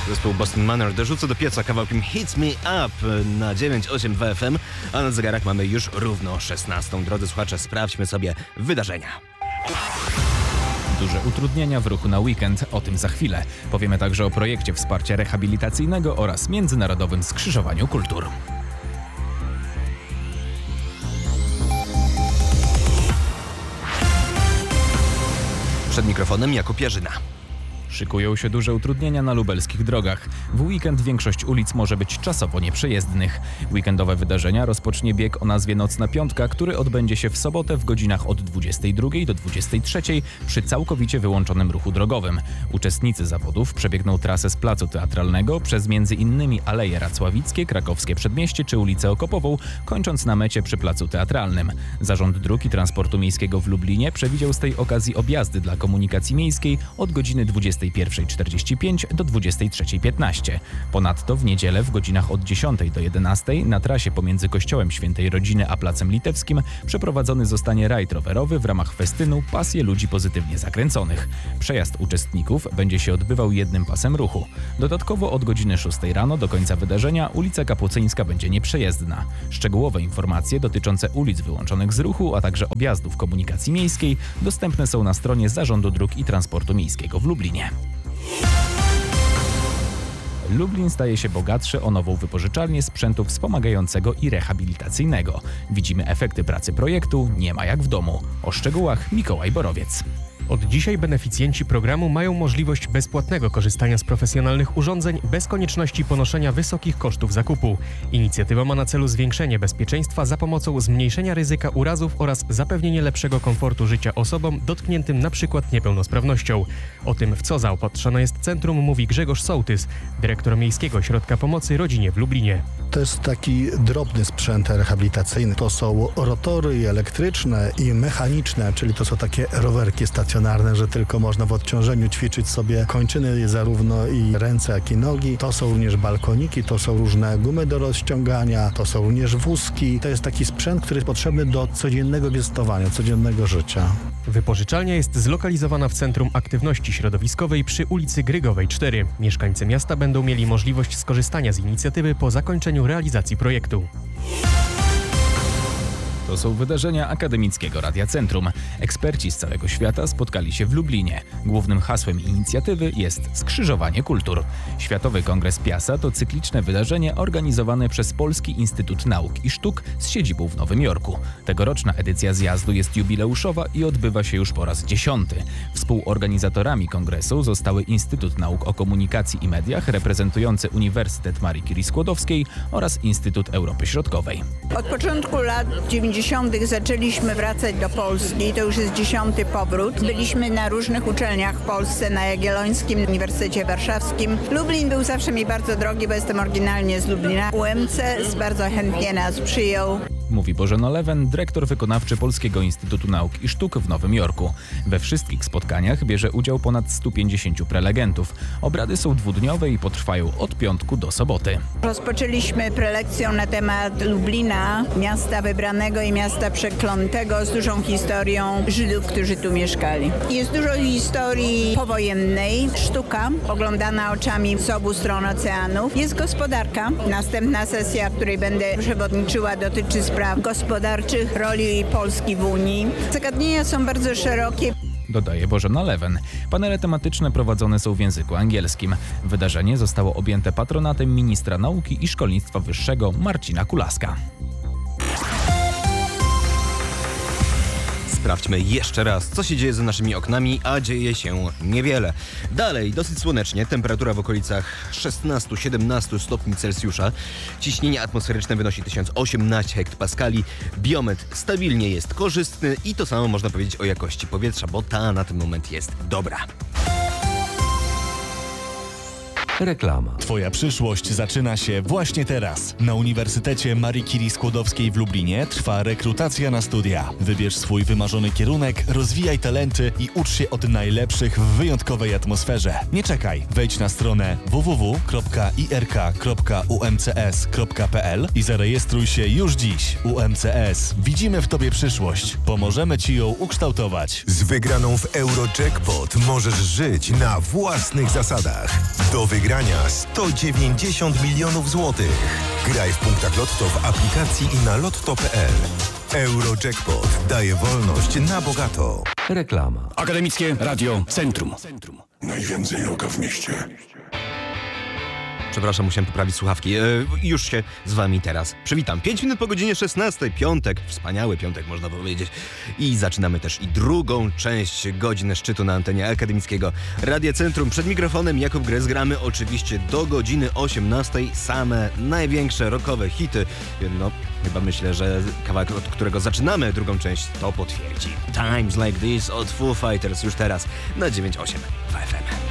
Zespół Boston Manor dorzuca do pieca kawałkiem Hits Me Up na 982 FM, a na zegarach mamy już równo 16. Drodzy słuchacze, sprawdźmy sobie wydarzenia. Duże utrudnienia w ruchu na weekend, o tym za chwilę. Powiemy także o projekcie wsparcia rehabilitacyjnego oraz Międzynarodowym Skrzyżowaniu Kultur. Przed mikrofonem Jakub Jarzyna. Szykują się duże utrudnienia na lubelskich drogach. W weekend większość ulic może być czasowo nieprzejezdnych. Weekendowe wydarzenia rozpocznie bieg o nazwie Nocna Piątka, który odbędzie się w sobotę w godzinach od 22 do 23 przy całkowicie wyłączonym ruchu drogowym. Uczestnicy zawodów przebiegną trasę z Placu Teatralnego przez m.in. Aleje Racławickie, Krakowskie Przedmieście czy ulicę Okopową, kończąc na mecie przy Placu Teatralnym. Zarząd Dróg i Transportu Miejskiego w Lublinie przewidział z tej okazji objazdy dla komunikacji miejskiej od godziny 21:45 do 23:15. Ponadto w niedzielę w godzinach od 10 do 11 na trasie pomiędzy Kościołem Świętej Rodziny a Placem Litewskim przeprowadzony zostanie rajd rowerowy w ramach festynu Pasje ludzi pozytywnie zakręconych. Przejazd uczestników będzie się odbywał jednym pasem ruchu. Dodatkowo od godziny 6 rano do końca wydarzenia ulica Kapucyńska będzie nieprzejezdna. Szczegółowe informacje dotyczące ulic wyłączonych z ruchu, a także objazdów komunikacji miejskiej dostępne są na stronie Zarządu Dróg i Transportu Miejskiego w Lublinie. Lublin staje się bogatszy o nową wypożyczalnię sprzętu wspomagającego i rehabilitacyjnego. Widzimy efekty pracy projektu Nie ma jak w domu. O szczegółach Mikołaj Borowiec. Od dzisiaj beneficjenci programu mają możliwość bezpłatnego korzystania z profesjonalnych urządzeń bez konieczności ponoszenia wysokich kosztów zakupu. Inicjatywa ma na celu zwiększenie bezpieczeństwa za pomocą zmniejszenia ryzyka urazów oraz zapewnienie lepszego komfortu życia osobom dotkniętym np. niepełnosprawnością. O tym, w co zaopatrzone jest centrum, mówi Grzegorz Sołtys, dyrektor Miejskiego Ośrodka Pomocy Rodzinie w Lublinie. To jest taki drobny sprzęt rehabilitacyjny. To są rotory i elektryczne i mechaniczne, czyli to są takie rowerki stacjonarne, że tylko można w odciążeniu ćwiczyć sobie kończyny, zarówno i ręce, jak i nogi. To są również balkoniki, to są różne gumy do rozciągania, to są również wózki. To jest taki sprzęt, który jest potrzebny do codziennego inwestowania, codziennego życia. Wypożyczalnia jest zlokalizowana w Centrum Aktywności Środowiskowej przy ulicy Grygowej 4. Mieszkańcy miasta będą mieli możliwość skorzystania z inicjatywy po zakończeniu realizacji projektu. To są wydarzenia Akademickiego Radia Centrum. Eksperci z całego świata spotkali się w Lublinie. Głównym hasłem inicjatywy jest Skrzyżowanie Kultur. Światowy Kongres Piasa to cykliczne wydarzenie organizowane przez Polski Instytut Nauk i Sztuk z siedzibą w Nowym Jorku. Tegoroczna edycja zjazdu jest jubileuszowa i odbywa się już po raz 10. Współorganizatorami kongresu zostały Instytut Nauk o Komunikacji i Mediach reprezentujący Uniwersytet Marii Curie-Skłodowskiej oraz Instytut Europy Środkowej. Od początku lat 90. zaczęliśmy wracać do Polski, to już jest 10. powrót. Byliśmy na różnych uczelniach w Polsce, na Jagiellońskim, Uniwersytecie Warszawskim. Lublin był zawsze mi bardzo drogi, bo jestem oryginalnie z Lublina. UMCS bardzo chętnie nas przyjął. Mówi Bożena Lewen, dyrektor wykonawczy Polskiego Instytutu Nauk i Sztuk w Nowym Jorku. We wszystkich spotkaniach bierze udział ponad 150 prelegentów. Obrady są dwudniowe i potrwają od piątku do soboty. Rozpoczęliśmy prelekcją na temat Lublina, miasta wybranego i miasta przeklętego, z dużą historią Żydów, którzy tu mieszkali. Jest dużo historii powojennej, sztuka oglądana oczami z obu stron oceanów. Jest gospodarka. Następna sesja, której będę przewodniczyła, dotyczy spraw gospodarczych, roli Polski w Unii. Zagadnienia są bardzo szerokie. Dodaje Bożena Lewen. Panele tematyczne prowadzone są w języku angielskim. Wydarzenie zostało objęte patronatem ministra nauki i szkolnictwa wyższego Marcina Kulaska. Sprawdźmy jeszcze raz, co się dzieje za naszymi oknami, a dzieje się niewiele. Dalej, dosyć słonecznie, temperatura w okolicach 16-17 stopni Celsjusza. Ciśnienie atmosferyczne wynosi 1018 hektopaskali. Biometr stabilnie jest korzystny i to samo można powiedzieć o jakości powietrza, bo ta na ten moment jest dobra. Reklama. Twoja przyszłość zaczyna się właśnie teraz. Na Uniwersytecie Marii Curie-Skłodowskiej w Lublinie trwa rekrutacja na studia. Wybierz swój wymarzony kierunek, rozwijaj talenty i ucz się od najlepszych w wyjątkowej atmosferze. Nie czekaj. Wejdź na stronę www.irk.umcs.pl i zarejestruj się już dziś. UMCS. Widzimy w Tobie przyszłość. Pomożemy Ci ją ukształtować. Z wygraną w Eurojackpot możesz żyć na własnych zasadach. Do wygrania wygrania 190 milionów złotych. Graj w punktach Lotto w aplikacji i na lotto.pl. Eurojackpot daje wolność na bogato. Reklama. Akademickie Radio Centrum. Najwięcej rocka w mieście. Przepraszam, musiałem poprawić słuchawki. Już się z wami teraz przywitam. 5 minut po godzinie 16, piątek, wspaniały piątek można powiedzieć. I zaczynamy też i drugą część godziny szczytu na antenie Akademickiego Radia Centrum. Przed mikrofonem Jakub Gres, gramy oczywiście do godziny 18. Same największe rockowe hity. No, chyba myślę, że kawałek, od którego zaczynamy drugą część, to potwierdzi. Times Like This od Foo Fighters już teraz na 9.8 w FM.